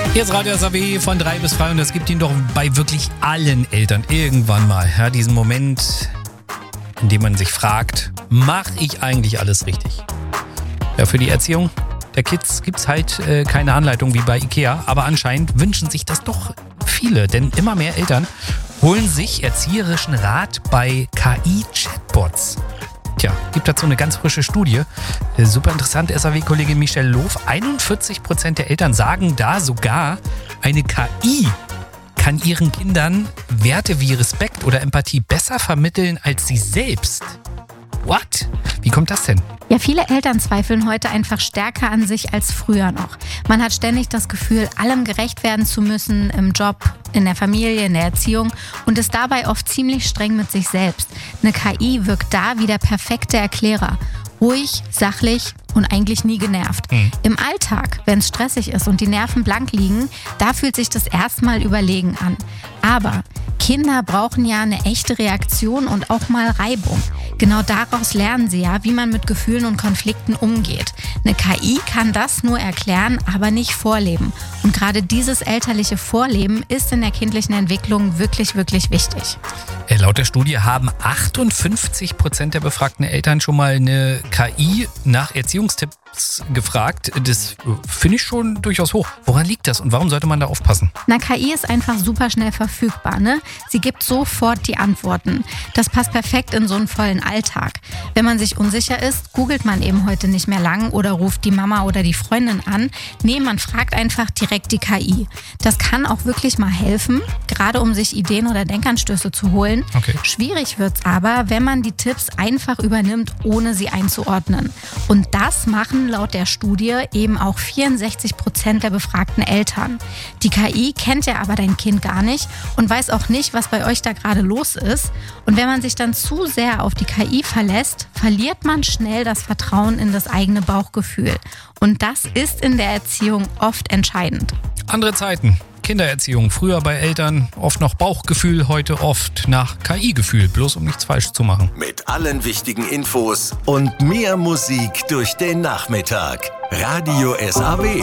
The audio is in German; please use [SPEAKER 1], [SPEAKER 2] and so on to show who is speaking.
[SPEAKER 1] Hier ist Radio SAW von 3 bis 3 und es gibt ihn doch bei wirklich allen Eltern irgendwann mal. Ja, diesen Moment, in dem man sich fragt, mache ich eigentlich alles richtig? Ja, für die Erziehung der Kids gibt es halt keine Anleitung wie bei Ikea, aber anscheinend wünschen sich das doch viele, denn immer mehr Eltern holen sich erzieherischen Rat bei KI-Chatbots. Tja, gibt dazu eine ganz frische Studie. Super interessant, SAW-Kollegin Michelle Loof. 41% der Eltern sagen da sogar, eine KI kann ihren Kindern Werte wie Respekt oder Empathie besser vermitteln als sie selbst. What? Wie kommt das denn?
[SPEAKER 2] Ja, viele Eltern zweifeln heute einfach stärker an sich als früher noch. Man hat ständig das Gefühl, allem gerecht werden zu müssen, im Job, in der Familie, in der Erziehung und ist dabei oft ziemlich streng mit sich selbst. Eine KI wirkt da wie der perfekte Erklärer. Ruhig, sachlich und eigentlich nie genervt. Im Alltag, wenn es stressig ist und die Nerven blank liegen, da fühlt sich das erstmal überlegen an. Aber Kinder brauchen ja eine echte Reaktion und auch mal Reibung. Genau daraus lernen sie ja, wie man mit Gefühlen und Konflikten umgeht. Eine KI kann das nur erklären, aber nicht vorleben. Und gerade dieses elterliche Vorleben ist in der kindlichen Entwicklung wirklich, wirklich wichtig.
[SPEAKER 1] Laut der Studie haben 58% der befragten Eltern schon mal eine KI nach Erziehungstipps gefragt. Das finde ich schon durchaus hoch. Woran liegt das und warum sollte man da aufpassen?
[SPEAKER 2] Na, KI ist einfach super schnell verfügbar, ne? Sie gibt sofort die Antworten. Das passt perfekt in so einen vollen Alltag. Wenn man sich unsicher ist, googelt man eben heute nicht mehr lang oder ruft die Mama oder die Freundin an. Nee, man fragt einfach direkt die KI. Das kann auch wirklich mal helfen, gerade um sich Ideen oder Denkanstöße zu holen.
[SPEAKER 1] Okay.
[SPEAKER 2] Schwierig wird's aber, wenn man die Tipps einfach übernimmt, ohne sie einzuordnen. Und das machen laut der Studie eben auch 64% der befragten Eltern. Die KI kennt ja aber dein Kind gar nicht und weiß auch nicht, was bei euch da gerade los ist. Und wenn man sich dann zu sehr auf die KI verlässt, verliert man schnell das Vertrauen in das eigene Bauchgefühl. Und das ist in der Erziehung oft entscheidend.
[SPEAKER 1] Andere Zeiten. Kindererziehung. Früher bei Eltern oft noch Bauchgefühl, heute oft nach KI-Gefühl. Bloß um nichts falsch zu machen.
[SPEAKER 3] Mit allen wichtigen Infos und mehr Musik durch den Nachmittag. Radio SAW.